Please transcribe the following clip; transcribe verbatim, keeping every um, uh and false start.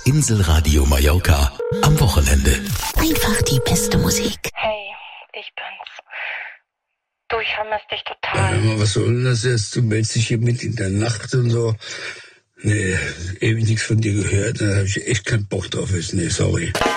Inselradio Mallorca am Wochenende. Einfach die beste Musik. Hey, ich bin's. Du, ich vermisse dich total. Ja, was soll denn das jetzt? Du meldest dich hier mit in der Nacht und so. Nee, ewig nichts von dir gehört. Da habe ich echt keinen Bock drauf. Nee, sorry.